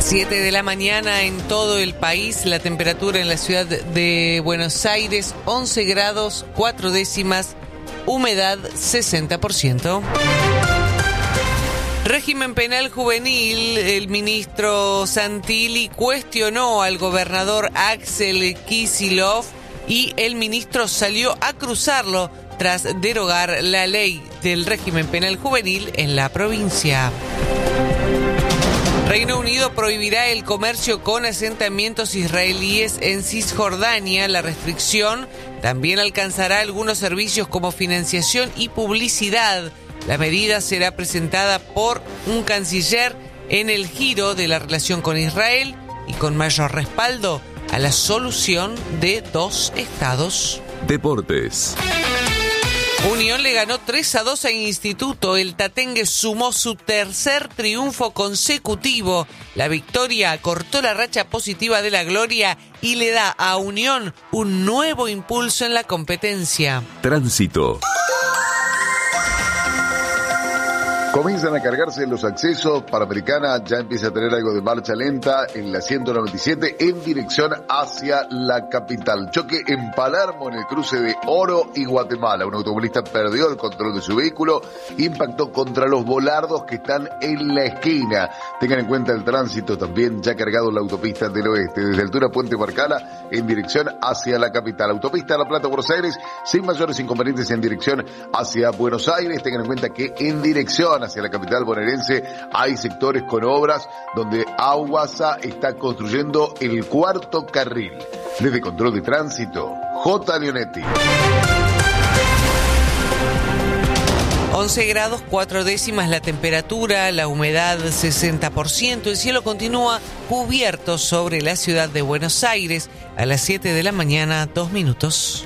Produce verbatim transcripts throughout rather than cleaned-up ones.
siete de la mañana en todo el país, la temperatura en la ciudad de Buenos Aires, once grados, cuatro décimas, humedad sesenta por ciento. Régimen penal juvenil, el ministro Santilli cuestionó al gobernador Axel Kicillof y el ministro salió a cruzarlo tras derogar la ley del régimen penal juvenil en la provincia. Reino Unido prohibirá el comercio con asentamientos israelíes en Cisjordania. La restricción también alcanzará algunos servicios como financiación y publicidad. La medida será presentada por un canciller en el giro de la relación con Israel y con mayor respaldo a la solución de dos estados. Deportes. Unión le ganó tres a dos a Instituto. El Tatengue sumó su tercer triunfo consecutivo. La victoria cortó la racha positiva de la Gloria y le da a Unión un nuevo impulso en la competencia. Tránsito. Comienzan a cargarse los accesos. Panamericana ya empieza a tener algo de marcha lenta en la ciento noventa y siete en dirección hacia la capital. Choque en Palermo en el cruce de Oro y Guatemala. Un automovilista perdió el control de su vehículo, impactó contra los volardos que están en la esquina. Tengan en cuenta el tránsito también ya cargado en la autopista del oeste, desde altura Puente Barcala en dirección hacia la capital. Autopista La Plata, Buenos Aires, sin mayores inconvenientes en dirección hacia Buenos Aires. Tengan en cuenta que en dirección hacia la capital bonaerense hay sectores con obras donde Aguasa está construyendo el cuarto carril. Desde Control de Tránsito, J. Leonetti. once grados, cuatro décimas la temperatura, la humedad sesenta por ciento. El cielo continúa cubierto sobre la ciudad de Buenos Aires. A las siete de la mañana, dos minutos.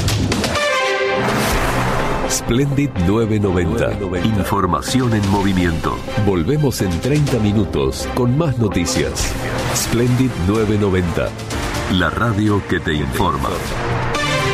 Splendid novecientos noventa. Información en movimiento. Volvemos en treinta minutos con más noticias. Splendid novecientos noventa. La radio que te informa.